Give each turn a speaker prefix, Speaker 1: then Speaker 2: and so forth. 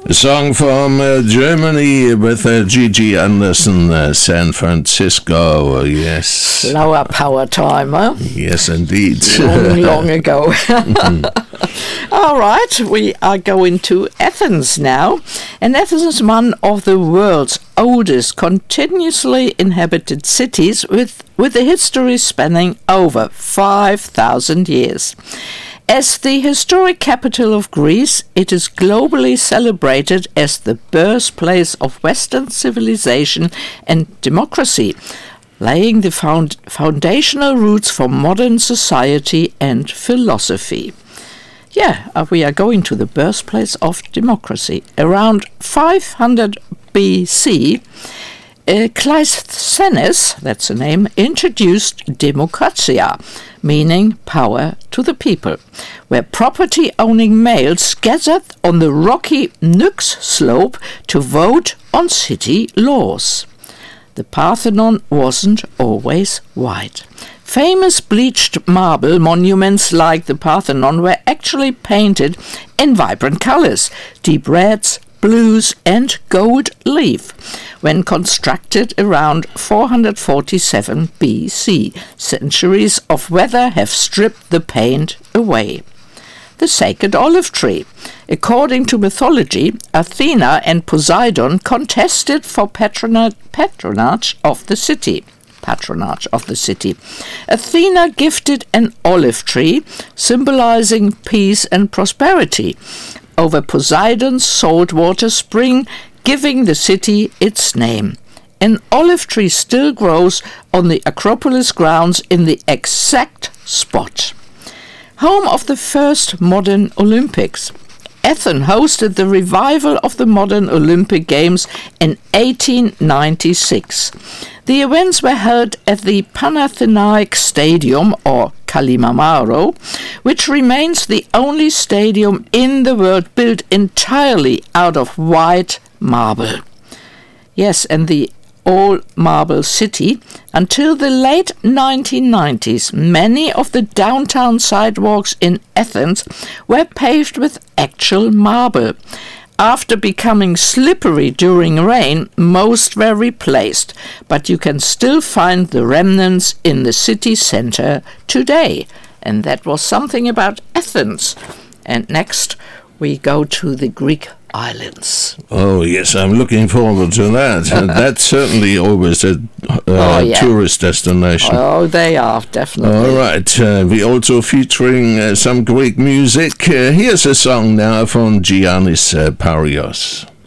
Speaker 1: A song from Germany with Gigi Anderson, San Francisco, yes.
Speaker 2: Flower power time, huh?
Speaker 1: Yes, indeed.
Speaker 2: Long ago. All right, we are going to Athens now. And Athens is one of the world's oldest continuously inhabited cities with a history spanning over 5,000 years. As the historic capital of Greece, it is globally celebrated as the birthplace of Western civilization and democracy, laying the foundational roots for modern society and philosophy. We are going to the birthplace of democracy. Around 500 BC, Cleisthenes, that's the name, introduced Demokratia, meaning power to the people, where property-owning males gathered on the rocky Nyx slope to vote on city laws. The Parthenon wasn't always white. Famous bleached marble monuments like the Parthenon were actually painted in vibrant colors, deep reds, blues and gold leaf, when constructed around 447 BC. Centuries of weather have stripped the paint away. The sacred olive tree. According to mythology, Athena and Poseidon contested for patronage of the city. Athena gifted an olive tree, symbolizing peace and prosperity, over Poseidon's saltwater spring, giving the city its name. An olive tree still grows on the Acropolis grounds in the exact spot. Home of the first modern Olympics. Athens hosted the revival of the modern Olympic Games in 1896. The events were held at the Panathenaic Stadium, or Kalimamaro, which remains the only stadium in the world built entirely out of white marble. Yes, and the all-marble city. Until the late 1990s, many of the downtown sidewalks in Athens were paved with actual marble. After becoming slippery during rain, most were replaced, but you can still find the remnants in the city center today. And that was something about Athens. And next, we go to the Greek islands.
Speaker 1: Oh, yes, I'm looking forward to that. And that's certainly always a tourist destination.
Speaker 2: Oh, they are, definitely.
Speaker 1: All right, we're also featuring some Greek music. Here's a song now from Giannis Parios.